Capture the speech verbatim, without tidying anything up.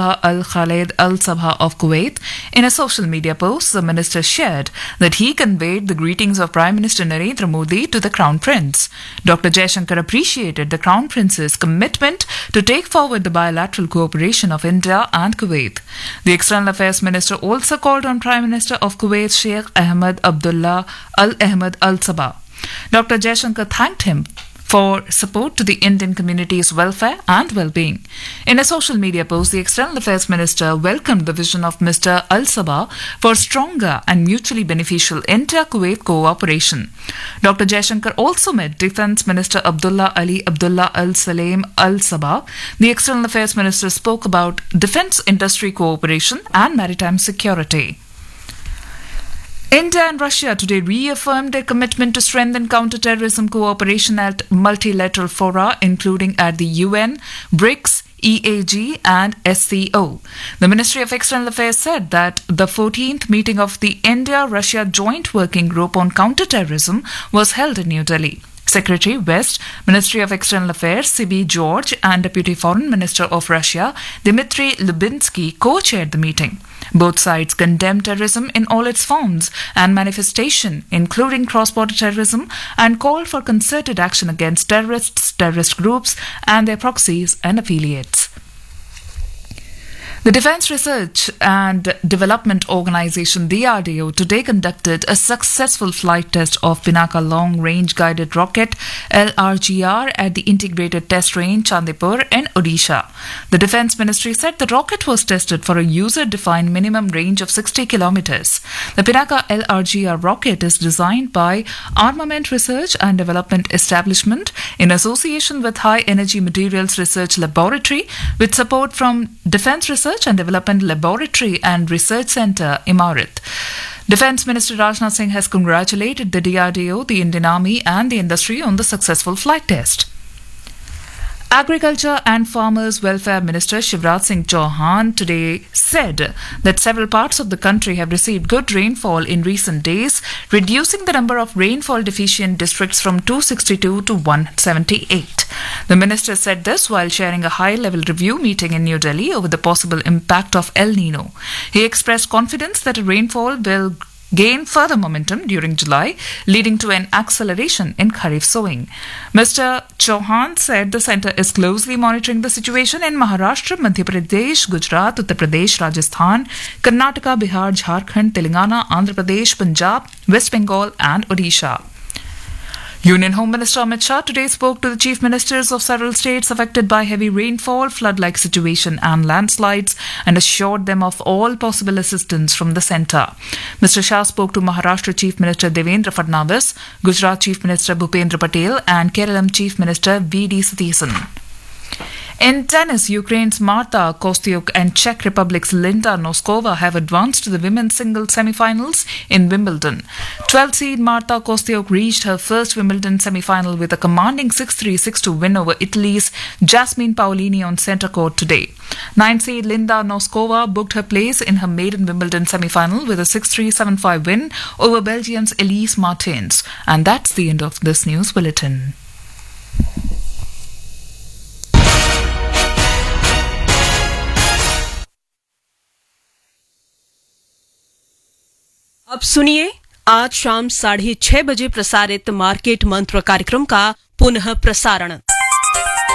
Sabah Al Khaled Al Sabah of Kuwait. In a social media post, the minister shared that he conveyed the greetings of Prime Minister Narendra Modi to the Crown Prince. Doctor Jaishankar appreciated the Crown Prince's commitment to take forward the bilateral cooperation of India and Kuwait. The External Affairs Minister also called on Prime Minister of Kuwait Sheikh Ahmed Abdullah Al Ahmed Al Sabah. Doctor Jaishankar thanked him for support to the Indian community's welfare and well-being. In a social media post, the External Affairs Minister welcomed the vision of Mister Al Sabah for stronger and mutually beneficial India-Kuwait cooperation. Doctor Jaishankar also met Defence Minister Abdullah Ali Abdullah Al Salem Al Sabah. The External Affairs Minister spoke about defence industry cooperation and maritime security. India and Russia today reaffirmed their commitment to strengthen counter-terrorism cooperation at multilateral fora, including at the U N, BRICS, E A G and S C O. The Ministry of External Affairs said that the fourteenth meeting of the India-Russia Joint Working Group on Counter-Terrorism was held in New Delhi. Secretary West, Ministry of External Affairs, C B George, and Deputy Foreign Minister of Russia, Dmitry Lubinsky, co-chaired the meeting. Both sides condemned terrorism in all its forms and manifestation, including cross-border terrorism, and called for concerted action against terrorists, terrorist groups, and their proxies and affiliates. The Defence Research and Development Organisation D R D O today conducted a successful flight test of Pinaka Long Range Guided Rocket L R G R at the Integrated Test Range Chandipur in Odisha. The Defence Ministry said the rocket was tested for a user-defined minimum range of sixty kilometres. The Pinaka L R G R rocket is designed by Armament Research and Development Establishment in association with High Energy Materials Research Laboratory with support from Defence Research and Development Laboratory and Research Centre, Imarat. Defence Minister Rajnath Singh has congratulated the D R D O, the Indian Army and the industry on the successful flight test. Agriculture and Farmers Welfare Minister Shivraj Singh Chauhan today said that several parts of the country have received good rainfall in recent days, reducing the number of rainfall deficient districts from two hundred sixty-two to one hundred seventy-eight. The minister said this while chairing a high-level review meeting in New Delhi over the possible impact of El Nino. He expressed confidence that rainfall will gain further momentum during July, leading to an acceleration in Kharif sowing. Mister Chauhan said the centre is closely monitoring the situation in Maharashtra, Madhya Pradesh, Gujarat, Uttar Pradesh, Rajasthan, Karnataka, Bihar, Jharkhand, Telangana, Andhra Pradesh, Punjab, West Bengal and Odisha. Union Home Minister Amit Shah today spoke to the chief ministers of several states affected by heavy rainfall, flood-like situation and landslides and assured them of all possible assistance from the centre. Mister Shah spoke to Maharashtra Chief Minister Devendra Fadnavis, Gujarat Chief Minister Bhupendra Patel and Kerala Chief Minister V D Satheesan. In tennis, Ukraine's Marta Kostyuk and Czech Republic's Linda Noskova have advanced to the women's singles semi-finals in Wimbledon. twelfth seed Marta Kostyuk reached her first Wimbledon semi-final with a commanding six three six two win over Italy's Jasmine Paolini on centre court today. ninth seed Linda Noskova booked her place in her maiden Wimbledon semi-final with a six three seven five win over Belgium's Elise Martins. And that's the end of this news bulletin. अब सुनिए आज शाम साढ़े छह बजे प्रसारित market मंत्र कार्यक्रम का पुनः प्रसारण।